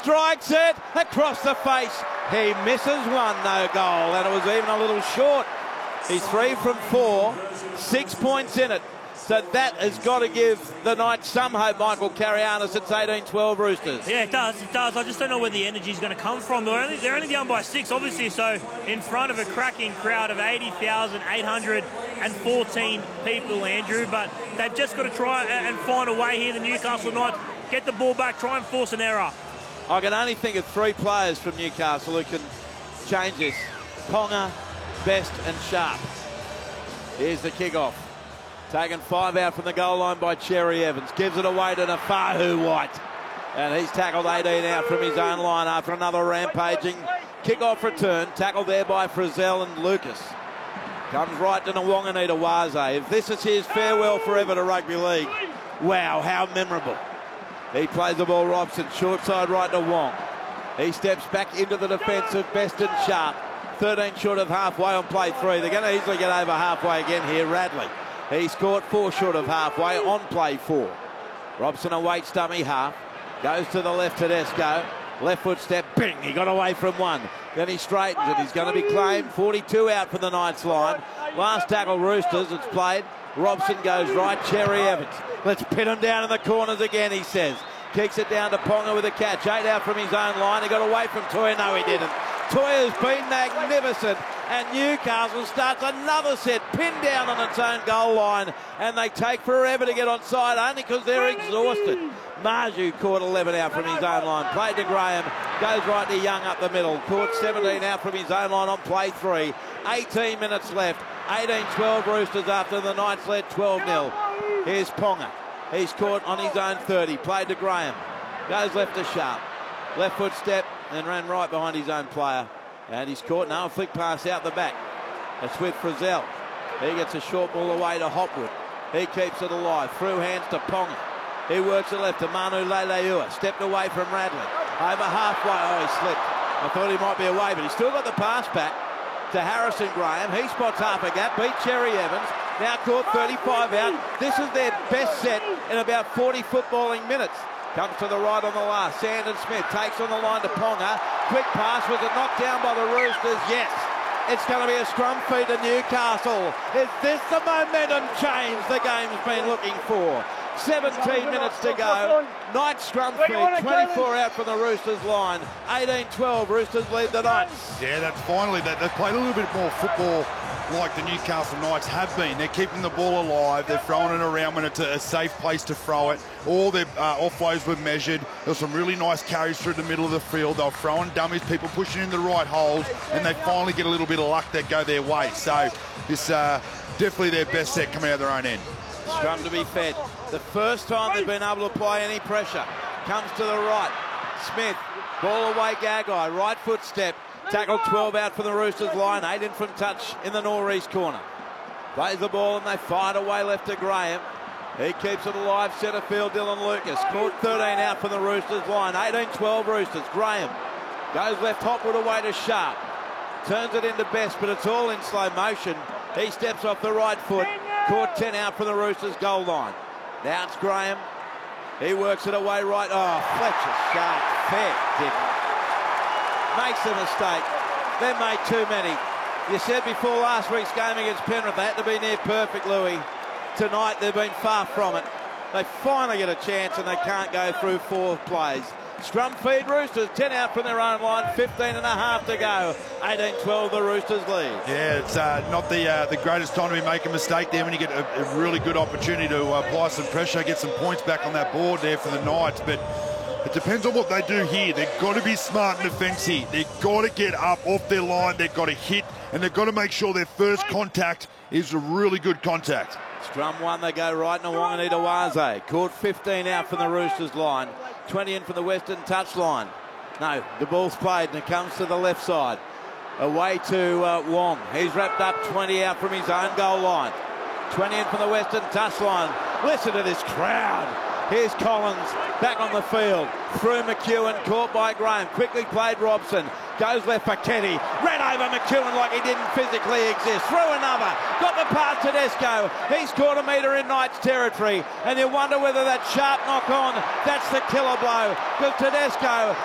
strikes it across the face. He misses one, no goal, and it was even a little short. He's 3 from 4, 6 points in it. So that has got to give the Knights some hope, Michael Carianis. It's 18-12 Roosters. Yeah, it does. It does. I just don't know where the energy is going to come from. They're only down by 6, obviously, so in front of a cracking crowd of 80,814 people, Andrew. But they've just got to try and find a way here, the Newcastle Knights. Get the ball back, try and force an error. I can only think of 3 players from Newcastle who can change this. Ponga, Best and Sharp. Here's the kick-off. Taken 5 out from the goal line by Cherry Evans. Gives it away to Nafahu White. And he's tackled 18 out from his own line after another rampaging kick-off return. Tackled there by Frizzell and Lucas. Comes right to Nwanganita Waze. If this is his farewell forever to rugby league, wow, how memorable. He plays the ball, Robson, short side right to Wong. He steps back into the defence of Best and Sharp. 13 short of halfway on play 3. They're going to easily get over halfway again here, Radley. He's scored 4 short of halfway on play 4. Robson awaits dummy half. Goes to the left, Tedesco. Left foot step, bing, he got away from one. Then he straightens it. He's going to be claimed. 42 out for the Knights line. Last tackle, Roosters. It's played. Robson goes right. Cherry Evans. Let's pin him down in the corners again, he says. Kicks it down to Ponga with a catch. 8 out from his own line. He got away from Toya. No, he didn't. Toya's been magnificent. And Newcastle starts another set, pinned down on its own goal line, and they take forever to get onside only because they're exhausted. Marju caught 11 out from his own line, played to Graham, goes right to Young up the middle, caught 17 out from his own line on play 3. 18 minutes left, 18-12 Roosters after the Knights led 12-0. Here's Ponga, he's caught on his own 30, played to Graham, goes left to Sharp, left foot step, and ran right behind his own player. And he's caught now, a flick pass out the back. It's with Frizzell. He gets a short ball away to Hopwood. He keeps it alive. Through hands to Ponga. He works it left to Manu Leilua. Stepped away from Radley. Over halfway. Oh, he slipped. I thought he might be away, but he's still got the pass back to Harrison Graham. He spots half a gap. Beat Cherry Evans. Now caught 35 out. This is their best set in about 40 footballing minutes. Comes to the right on the last. Sandon Smith takes on the line to Ponga. Quick pass. Was it knocked down by the Roosters? Yes. It's going to be a scrum feed to Newcastle. Is this the momentum change the game's been looking for? 17 minutes to go. Knights scrum feed. 24 out from the Roosters line. 18-12. Roosters lead the Knights. Yeah, that's finally that. They've played a little bit more football like the Newcastle Knights have been. They're keeping the ball alive. They're throwing it around when it's a safe place to throw it. All their offloads were measured. There were some really nice carries through the middle of the field. They were throwing dummies, people pushing in the right holes, and they finally get a little bit of luck that go their way. So this definitely their best set coming out of their own end. Scrum to be fed. The first time they've been able to apply any pressure. Comes to the right. Smith, ball away Gagai, right foot step. Tackle 12 out from the Roosters line, 8 in from touch in the northeast corner. Plays the ball and they fire it away left to Graham. He keeps it alive, centre field, Dylan Lucas. Caught 13 out from the Roosters line, 18-12 Roosters. Graham goes left, Hopwood away to Sharp. Turns it into Best, but it's all in slow motion. He steps off the right foot, caught 10 out from the Roosters goal line. Now it's Graham. He works it away right. Oh, Fletcher Sharp, fair dip. Makes a mistake. They made too many. You said before last week's game against Penrith they had to be near perfect, Louis. Tonight they've been far from it. They finally get a chance and they can't go through 4 plays. Scrum feed Roosters, 10 out from their own line, 15 and a half to go. 18-12 the Roosters lead. Yeah, it's not the greatest time to be making a mistake there when you get a really good opportunity to apply some pressure, get some points back on that board there for the Knights. But it depends on what they do here. They've got to be smart in defence here. They've got to get up off their line. They've got to hit, and they've got to make sure their first contact is a really good contact. Scrum 1, they go right, Nwanganita Waze. Caught 15 out from the Roosters line. 20 in from the Western touch line. No, the ball's played and it comes to the left side. Away to Wong. He's wrapped up 20 out from his own goal line. 20 in from the Western touch line. Listen to this crowd. Here's Collins back on the field. Through McEwen, caught by Graham. Quickly played Robson. Goes left for Kenny. Ran over McEwen like he didn't physically exist. Through another. Got the pass to Tedesco. He's caught a metre in Knights territory. And you wonder whether that sharp knock on, that's the killer blow. Because Tedesco